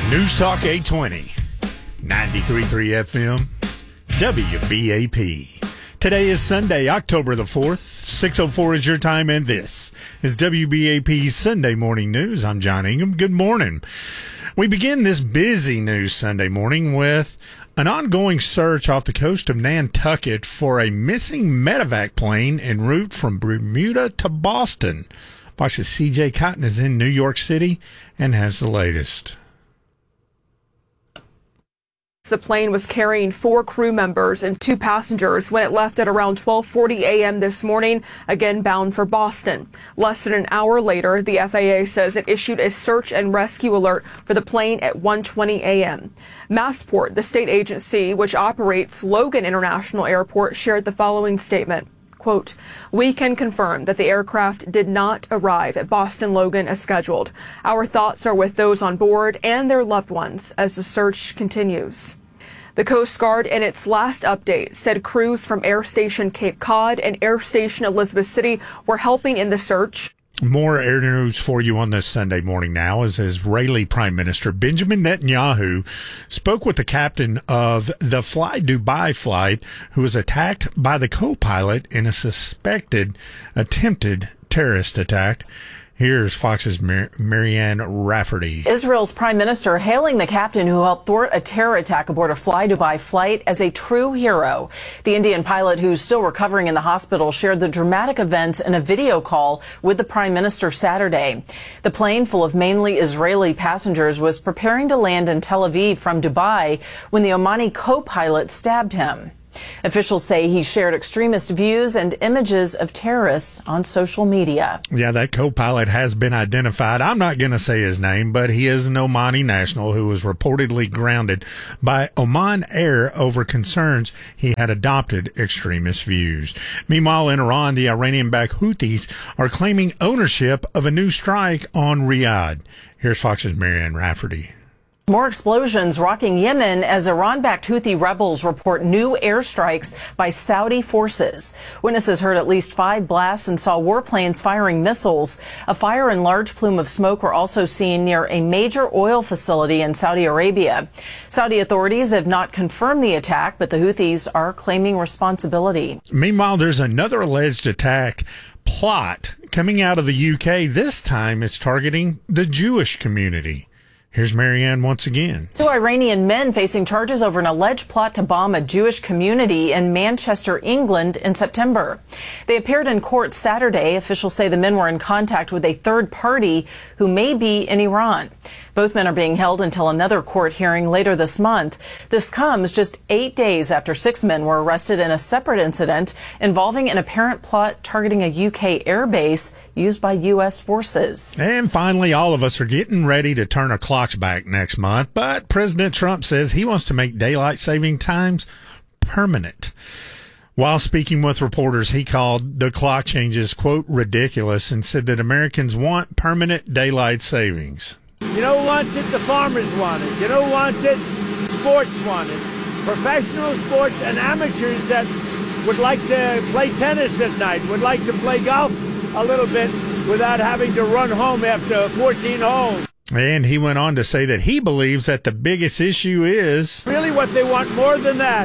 News Talk 820, 93.3 FM, WBAP. Today is Sunday, October the 4th. 6:04 is your time, and this is WBAP's Sunday Morning News. I'm John Ingham. Good morning. We begin this busy news Sunday morning with an ongoing search off the coast of Nantucket for a missing medevac plane en route from Bermuda to Boston. Fox's CJ Cotton is in New York City and has the latest. The plane was carrying 4 crew members and 2 passengers when it left at around 12:40 a.m. this morning, again bound for Boston. Less than an hour later, the FAA says it issued a search and rescue alert for the plane at 1:20 a.m. Massport, the state agency which operates Logan International Airport, shared the following statement. Quote, "We can confirm that the aircraft did not arrive at Boston Logan as scheduled. Our thoughts are with those on board and their loved ones as the search continues." The Coast Guard, in its last update, said crews from Air Station Cape Cod and Air Station Elizabeth City were helping in the search. More air news for you on this Sunday morning now as Israeli Prime Minister Benjamin Netanyahu spoke with the captain of the Fly Dubai flight who was attacked by the co-pilot in a suspected attempted terrorist attack. Here's Fox's Marianne Rafferty. Israel's prime minister hailing the captain who helped thwart a terror attack aboard a Fly Dubai flight as a true hero. The Indian pilot, who's still recovering in the hospital, shared the dramatic events in a video call with the prime minister Saturday. The plane, full of mainly Israeli passengers, was preparing to land in Tel Aviv from Dubai when the Omani co-pilot stabbed him. Officials say he shared extremist views and images of terrorists on social media. Yeah, that co-pilot has been identified. I'm not going to say his name, but he is an Omani national who was reportedly grounded by Oman Air over concerns he had adopted extremist views. Meanwhile, in Iran, the Iranian-backed Houthis are claiming ownership of a new strike on Riyadh. Here's Fox's Marianne Rafferty. More explosions rocking Yemen as Iran-backed Houthi rebels report new airstrikes by Saudi forces. Witnesses heard at least 5 blasts and saw warplanes firing missiles. A fire and large plume of smoke were also seen near a major oil facility in Saudi Arabia. Saudi authorities have not confirmed the attack, but the Houthis are claiming responsibility. Meanwhile, there's another alleged attack plot coming out of the UK. This time it's targeting the Jewish community. Here's Marianne once again. 2 Iranian men facing charges over an alleged plot to bomb a Jewish community in Manchester, England in September. They appeared in court Saturday. Officials say the men were in contact with a third party who may be in Iran. Both men are being held until another court hearing later this month. This comes just 8 days after 6 men were arrested in a separate incident involving an apparent plot targeting a UK airbase used by U.S. forces. And finally, all of us are getting ready to turn our clocks back next month, but President Trump says he wants to make daylight saving times permanent. While speaking with reporters, he called the clock changes, quote, ridiculous, and said that Americans want permanent daylight savings. You know who wants it? The farmers want it. You know who wants it? Sports want it. Professional sports and amateurs that would like to play tennis at night, would like to play golf a little bit without having to run home after 14 holes. And he went on to say that he believes that the biggest issue is really what they want more than that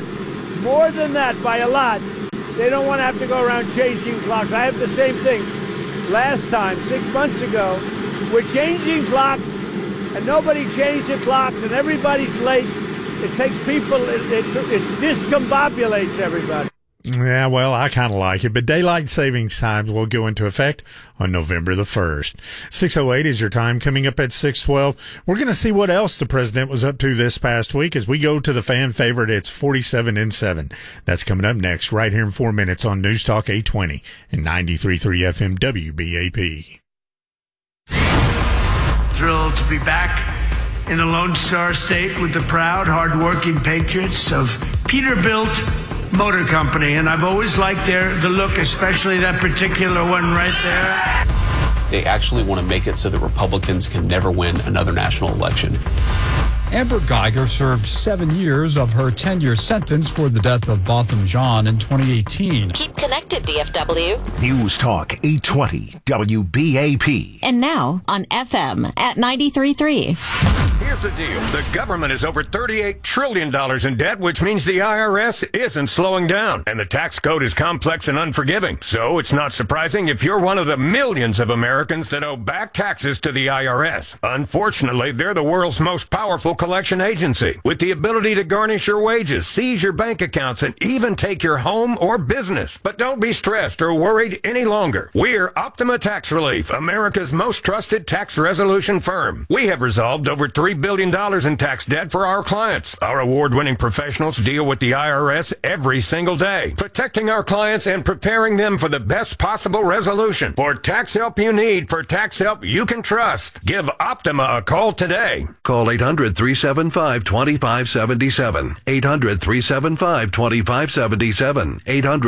by a lot. They don't want to have to go around changing clocks. I have the same thing. Last time, 6 months ago, we're changing clocks and nobody changed the clocks and everybody's late. It takes people, it discombobulates everybody. Yeah, well, I kind of like it, but daylight savings times will go into effect on November the 1st. 6:08 is your time. Coming up at 6:12, we're going to see what else the president was up to this past week as we go to the fan favorite. It's 47 and 7. That's coming up next, right here in 4 minutes on News Talk 820 and 93.3 FM WBAP. Thrilled to be back in the Lone Star State with the proud, hard-working patriots of Peterbilt Motor Company, and I've always liked the look, especially that particular one right there. They actually want to make it so that Republicans can never win another national election. Amber Geiger served 7 years of her 10-year sentence for the death of Botham Jean in 2018. Keep connected, DFW. News Talk 820 WBAP. And now on FM at 93.3. Here's the deal. The government is over $38 trillion in debt, which means the IRS isn't slowing down. And the tax code is complex and unforgiving. So it's not surprising if you're one of the millions of Americans that owe back taxes to the IRS. Unfortunately, they're the world's most powerful collection agency, with the ability to garnish your wages, seize your bank accounts, and even take your home or business. But don't be stressed or worried any longer. We're Optima Tax Relief, America's most trusted tax resolution firm. We have resolved over $3 billion in tax debt for our clients. Our award-winning professionals deal with the IRS every single day, protecting our clients and preparing them for the best possible resolution. For tax help you need, for tax help you can trust, give Optima a call today. Call 800-375-2577. 800-375-2577.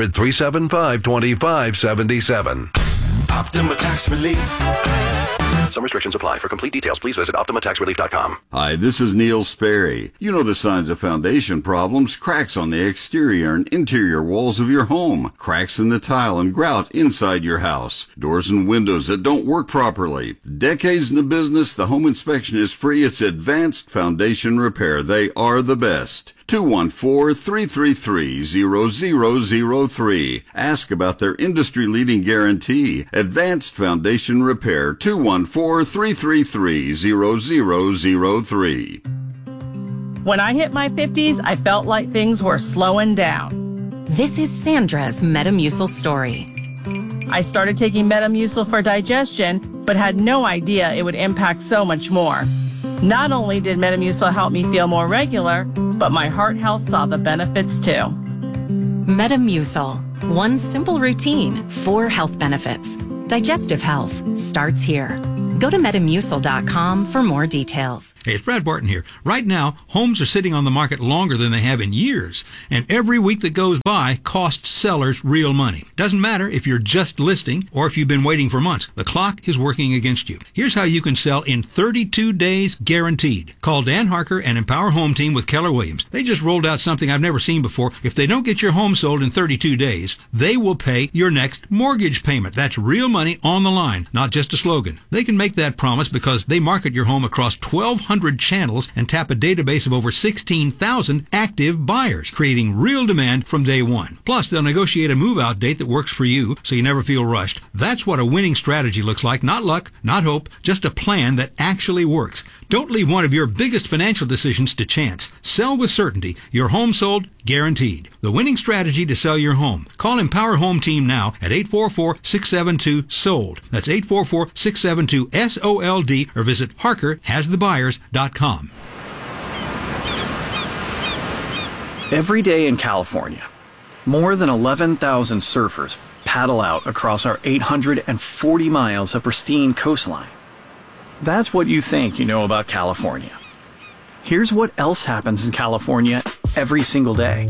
800-375-2577. Optima Tax Relief. Some restrictions apply. For complete details, please visit OptimaTaxRelief.com. Hi, this is Neil Sperry. You know the signs of foundation problems: cracks on the exterior and interior walls of your home, cracks in the tile and grout inside your house, doors and windows that don't work properly. Decades in the business, the home inspection is free. It's Advanced Foundation Repair. They are the best. 214-333-0003. Ask about their industry-leading guarantee. Advanced Foundation Repair, 214-333-0003. When I hit my 50s, I felt like things were slowing down. This is Sandra's Metamucil story. I started taking Metamucil for digestion, but had no idea it would impact so much more. Not only did Metamucil help me feel more regular, but my heart health saw the benefits too. Metamucil. One simple routine, 4 health benefits. Digestive health starts here. Go to Metamucil.com for more details. Hey, it's Brad Barton here. Right now, homes are sitting on the market longer than they have in years, and every week that goes by costs sellers real money. Doesn't matter if you're just listing or if you've been waiting for months. The clock is working against you. Here's how you can sell in 32 days guaranteed. Call Dan Harker and Empower Home Team with Keller Williams. They just rolled out something I've never seen before. If they don't get your home sold in 32 days, they will pay your next mortgage payment. That's real money on the line, not just a slogan. They can make that promise because they market your home across 1,200 channels and tap a database of over 16,000 active buyers, creating real demand from day one. Plus, they'll negotiate a move-out date that works for you so you never feel rushed. That's what a winning strategy looks like. Not luck, not hope, just a plan that actually works. Don't leave one of your biggest financial decisions to chance. Sell with certainty. Your home sold, guaranteed. The winning strategy to sell your home. Call Empower Home Team now at 844-672-SOLD. That's 844-672-SOLD, or visit HarkerHasTheBuyers.com. Every day in California, more than 11,000 surfers paddle out across our 840 miles of pristine coastline. That's what you think you know about California. Here's what else happens in California every single day.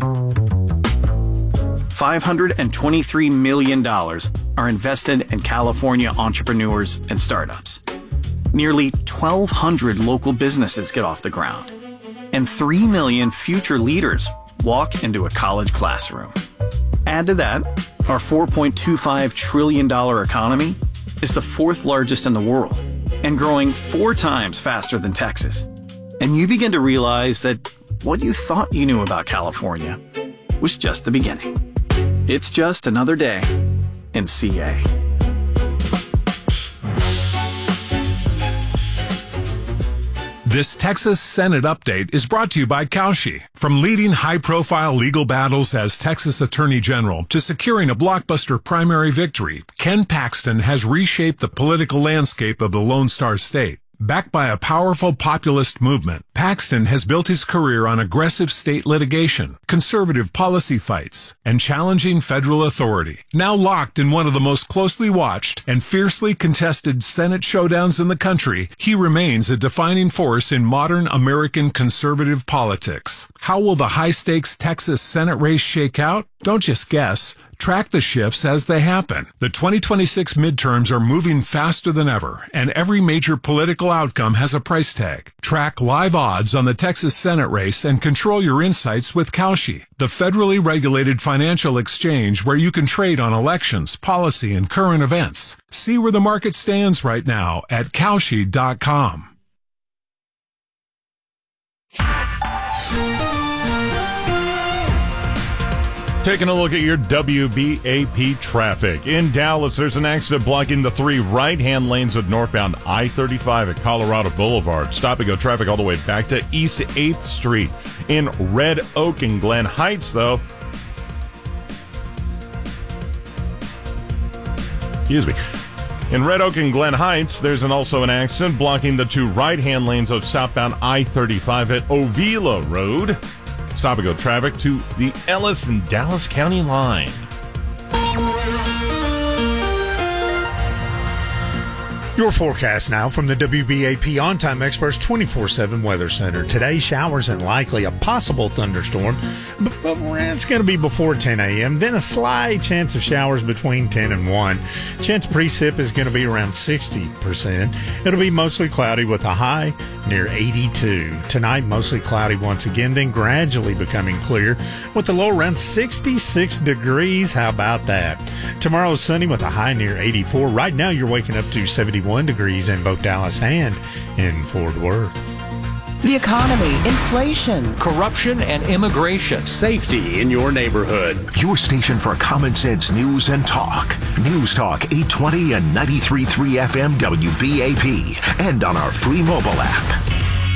$523 million are invested in California entrepreneurs and startups. Nearly 1,200 local businesses get off the ground. And 3 million future leaders walk into a college classroom. Add to that, our $4.25 trillion economy is the 4th largest in the world and growing 4 times faster than Texas. And you begin to realize that what you thought you knew about California was just the beginning. It's just another day in CA. This Texas Senate update is brought to you by Kalshi. From leading high-profile legal battles as Texas Attorney General to securing a blockbuster primary victory, Ken Paxton has reshaped the political landscape of the Lone Star State. Backed by a powerful populist movement, Paxton has built his career on aggressive state litigation, conservative policy fights, and challenging federal authority. Now locked in one of the most closely watched and fiercely contested Senate showdowns in the country, he remains a defining force in modern American conservative politics. How will the high-stakes Texas Senate race shake out? Don't just guess. Track the shifts as they happen. The 2026 midterms are moving faster than ever, and every major political outcome has a price tag. Track live odds on the Texas Senate race and control your insights with Kalshi, the federally regulated financial exchange where you can trade on elections, policy, and current events. See where the market stands right now at Kalshi.com. Taking a look at your WBAP traffic. In Dallas, there's an accident blocking the 3 right-hand lanes of northbound I-35 at Colorado Boulevard. Stop-and-go traffic all the way back to East 8th Street. In Red Oak and Glen Heights, though, in Red Oak and Glen Heights, there's also an accident blocking the 2 right-hand lanes of southbound I-35 at Ovila Road. Stop-and-go traffic to the Ellis and Dallas County line. Your forecast now from the WBAP On-Time Experts 24/7 Weather Center. Today, showers and likely a possible thunderstorm, but it's going to be before 10 a.m. Then a slight chance of showers between 10 and 1. Chance of precip is going to be around 60%. It'll be mostly cloudy with a high near 82. Tonight, mostly cloudy once again, then gradually becoming clear with the low around 66 degrees. How about that? Tomorrow, sunny with a high near 84. Right now, you're waking up to 71 degrees in both Dallas and in Fort Worth. The economy, inflation, corruption and immigration, safety in your neighborhood. Your station for common sense news and talk. News Talk 820 and 93.3 FM WBAP. And on our free mobile app.